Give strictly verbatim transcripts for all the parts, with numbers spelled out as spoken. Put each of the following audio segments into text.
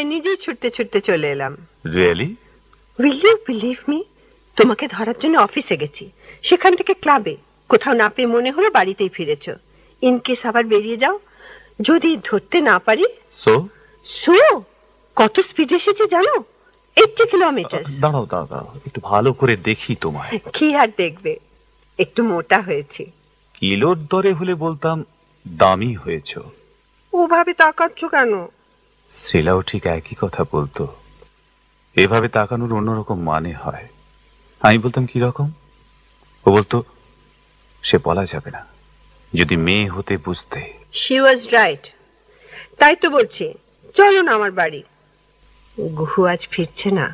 তাই নিজেই ছুটতে ছুটতে চলে এলাম। Really? Will you believe me, তোমাকে ধরার জন্য অফিসে গেছি, সেখান থেকে ক্লাবে, কোথাও না পেয়ে মনে হলো বাড়িতেই ফিরেছ। ইন কেস আবার বেরিয়ে যাও, যদি ধরতে না পারি। সো সো কত স্পিডে এসেছে জানো? এইটি কিলোমিটার। দাঁড়াও দাঁড়াও, একটু ভালো করে দেখি তোমায়। কি আর দেখবে, একটু মোটা হয়েছে। কিলোর দরে হলে বলতাম দামি হয়েছ। ওভাবে তাকাচ্ছ কেন? শ্রীলাও ঠিক একই কথা বলতো, এভাবে তাকানোর অন্যরকম মানে হয়। আমি বলতাম কি রকম, ও বলতো সে বলা যাবে না, যদি মেয়ে হতে বুঝতে। She was right. তাই তো বলছি, চলো না আমার বাড়ি। গুহু আজ ফিরছে না।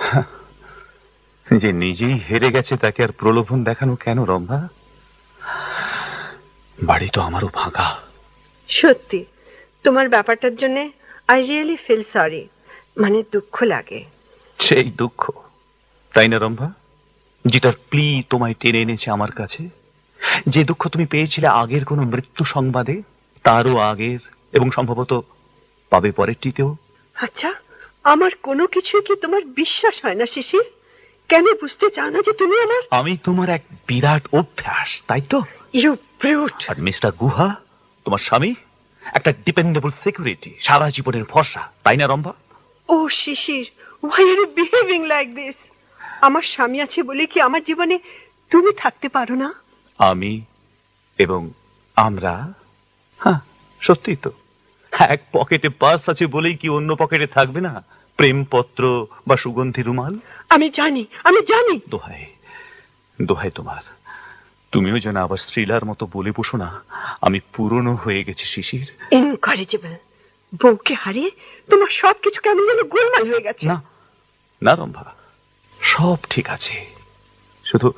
যে নিজেই হেরে গেছে তাকে আর প্রলোভন দেখানো কেন রম্ভা? বাড়ি তো আমারও ফাঁকা। সত্যি, তোমার ব্যাপারটার জন্য আই রিয়েলি ফিল সরি, মানে দুঃখ লাগে। সেই দুঃখ, তাই না রম্ভা, যেটার প্লি তোমায় টেনে এনেছে আমার কাছে? যে দুঃখ তুমি পেয়েছিলে আগের কোনো মৃত্যু সংবাদে, তারও আগের, এবং সম্ভবত পাবে পরেরটিতেও। আচ্ছা, আমার কোনো কিছুই কি তোমার বিশ্বাস হয় না শিশির? কেন বুঝতে চাও না যে তুমি আমার? আমি তোমার এক বিরাট অভ্যাস, তাই তো? You brute. আর মিস্টার গুহা, তোমার স্বামী, একটা ডিপেন্ডেবল সিকিউরিটি, সারা জীবনের ভরসা, তাই না রম্ভা? ও শিশির, why are you behaving like this? আমার স্বামী আছে বলে কি আমার জীবনে তুমি থাকতে পারো না? আমি এবং আমরা, হ্যাঁ সত্যি তো, এক পকেটে পার্স আছে বলেই কি অন্য পকেটে থাকবে না প্রেমপত্র বা সুগন্ধি রুমাল? আমি জানি, আমি জানি। দোহাই, দোহাই তোমার, তুমিও যেন আবার শ্রীলার মতো বলে বসো না আমি পুরনো হয়ে গেছি শিশির। ইনকারেজেবল। বউকে হারিয়ে তোমার সবকিছু কেমন যেন গোলমাল হয়ে গেছে। না না রম্ভা, সব ঠিক আছে, শুধু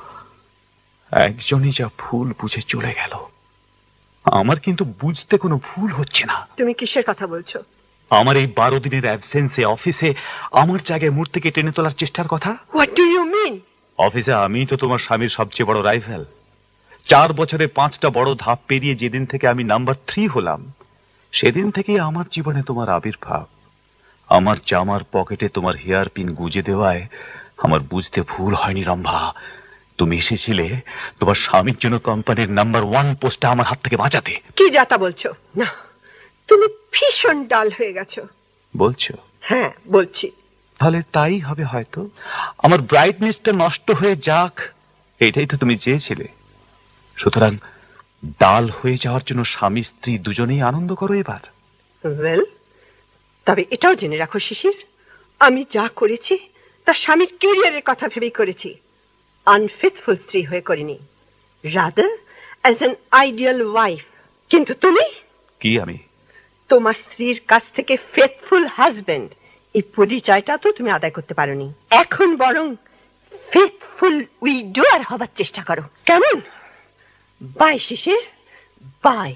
একজনই যা ভুল বুঝে চলে গেল। আমার কিন্তু বুঝতে কোনো ভুল হচ্ছে না। তুমি কিসের কথা বলছো? আমার এই বারো দিনের অ্যাবসেন্সে অফিসে আমার জায়গায় মূর্তিকে টেনে তোলার চেষ্টার কথা। What do you mean? অফিসে আমি তো তোমার স্বামীর সবচেয়ে বড় রাইভেল। চার বছরে পাঁচটা বড় ধাপ পেরিয়ে যেদিন থেকে আমি নাম্বার থ্রি হলাম, সেদিন থেকেই আমার জীবনে তোমার আবির্ভাব। আমার জামার পকেটে তোমার হেয়ার পিন গুজে দেওয়ায় আমার বুঝতে ভুল হয়নি রম্ভা। তুমি এসেছিলে তোমার স্বামীর জন্য কোম্পানির নাম্বার ওয়ান পোস্টটা আমার হাত থেকে বাঁচাতে। কি যাতা বলছো? না, তুমি ভীষণ ডাল হয়ে গেছো। বলছো? হ্যাঁ বলছি। তাহলে তাই হবে হয়তো, আমার ব্রাইটনেসটা নষ্ট হয়ে যাক, এটাই তো তুমি চেয়েছিলে। সুতরাং ডাল হয়ে যাওয়ার জন্য স্বামী স্ত্রী দুজনেই আনন্দ করো এবার। ওয়েল, তবে এটাও জেনে রাখো শিশির, আমি যা করেছি তার স্বামীর ক্যারিয়ারের কথা ভেবেই করেছি, আনফেথফুল স্ত্রী হয়ে করিনি, rather as an ideal wife. কিন্তু তুমি? কি আমি? তোমার স্ত্রীর কাছ থেকে ফেথফুল হাজবেন্ড, এই পরিচয়টা তো তুমি আদায় করতে পারোনি। এখন বরং ফেথফুল উইডোয়ার হবার চেষ্টা করো, কেমন? By Shishir, by.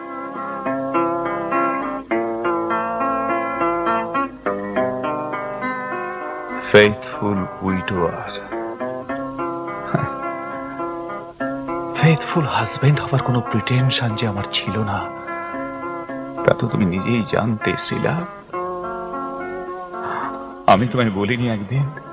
Faithful উইডোয়ার, faithful husband হবার কোনো প্রিটেনশন যে আমার ছিল না, তা তো তুমি নিজেই জানতে শ্রীলা। আমি তোমায় বলিনি একদিন